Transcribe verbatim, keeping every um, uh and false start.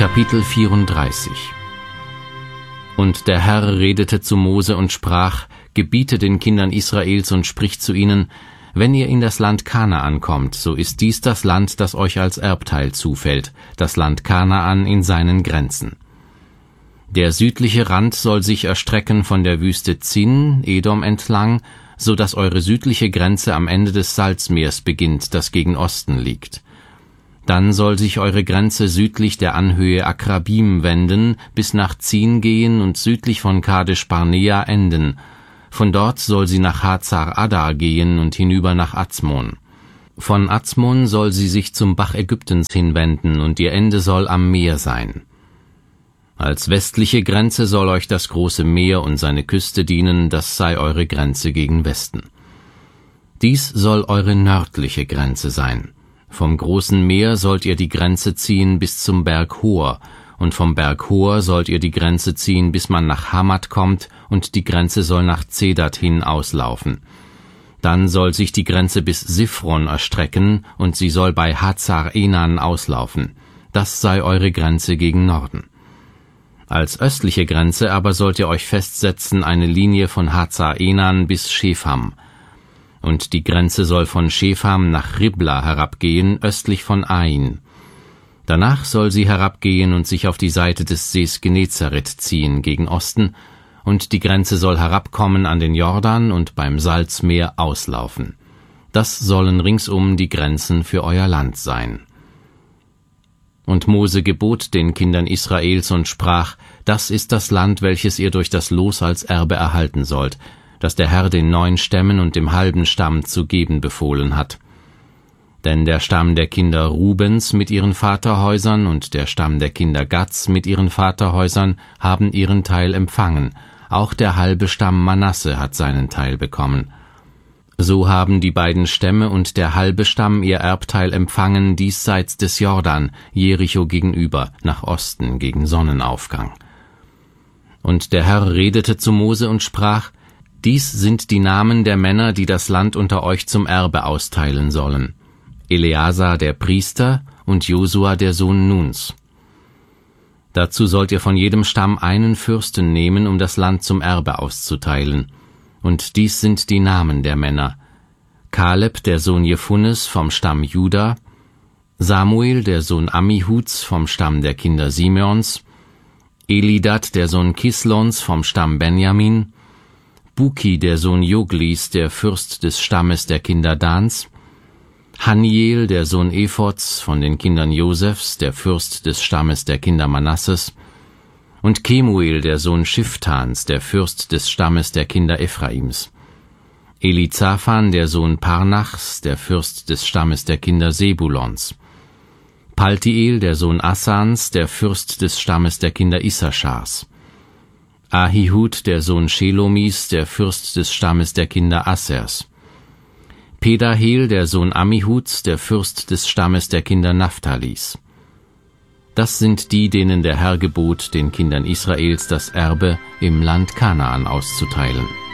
Kapitel vierunddreißig. Und der Herr redete zu Mose und sprach: Gebiete den Kindern Israels und sprich zu ihnen: Wenn ihr in das Land Kanaan kommt, so ist dies das Land, das euch als Erbteil zufällt, das Land Kanaan in seinen Grenzen. Der südliche Rand soll sich erstrecken von der Wüste Zin, Edom entlang, so dass eure südliche Grenze am Ende des Salzmeers beginnt, das gegen Osten liegt. Dann soll sich eure Grenze südlich der Anhöhe Akrabim wenden, bis nach Zin gehen und südlich von Kadesh Barnea enden. Von dort soll sie nach Hazar Adar gehen und hinüber nach Azmon. Von Azmon soll sie sich zum Bach Ägyptens hinwenden, und ihr Ende soll am Meer sein. Als westliche Grenze soll euch das große Meer und seine Küste dienen, das sei eure Grenze gegen Westen. Dies soll eure nördliche Grenze sein. Vom großen Meer sollt ihr die Grenze ziehen bis zum Berg Hor, und vom Berg Hor sollt ihr die Grenze ziehen, bis man nach Hamat kommt, und die Grenze soll nach Zedat hin auslaufen. Dann soll sich die Grenze bis Siphron erstrecken, und sie soll bei Hazar Enan auslaufen. Das sei eure Grenze gegen Norden. Als östliche Grenze aber sollt ihr euch festsetzen eine Linie von Hazar Enan bis Shepham. Und die Grenze soll von Shepham nach Ribla herabgehen, östlich von Ain. Danach soll sie herabgehen und sich auf die Seite des Sees Genezareth ziehen, gegen Osten, und die Grenze soll herabkommen an den Jordan und beim Salzmeer auslaufen. Das sollen ringsum die Grenzen für euer Land sein. Und Mose gebot den Kindern Israels und sprach: Das ist das Land, welches ihr durch das Los als Erbe erhalten sollt, das der Herr den neun Stämmen und dem halben Stamm zu geben befohlen hat. Denn der Stamm der Kinder Rubens mit ihren Vaterhäusern und der Stamm der Kinder Gads mit ihren Vaterhäusern haben ihren Teil empfangen, auch der halbe Stamm Manasse hat seinen Teil bekommen. So haben die beiden Stämme und der halbe Stamm ihr Erbteil empfangen diesseits des Jordan, Jericho gegenüber, nach Osten gegen Sonnenaufgang. Und der Herr redete zu Mose und sprach: Dies sind die Namen der Männer, die das Land unter euch zum Erbe austeilen sollen: Eleazar der Priester und Josua der Sohn Nuns. Dazu sollt ihr von jedem Stamm einen Fürsten nehmen, um das Land zum Erbe auszuteilen. Und dies sind die Namen der Männer: Kaleb der Sohn Jephunes vom Stamm Juda, Samuel der Sohn Ammihuds vom Stamm der Kinder Simeons, Elidad der Sohn Kislons vom Stamm Benjamin, Buki der Sohn Joglis, der Fürst des Stammes der Kinder Dans, Haniel der Sohn Ephods von den Kindern Josefs, der Fürst des Stammes der Kinder Manasses, und Kemuel der Sohn Schiftans, der Fürst des Stammes der Kinder Ephraims, Elizaphan der Sohn Parnachs, der Fürst des Stammes der Kinder Sebulons, Paltiel der Sohn Assans, der Fürst des Stammes der Kinder Issaschars, Ahihud der Sohn Shelomis, der Fürst des Stammes der Kinder Assers, Pedahel der Sohn Ammihuds, der Fürst des Stammes der Kinder Naphtalis. Das sind die, denen der Herr gebot, den Kindern Israels das Erbe im Land Kanaan auszuteilen.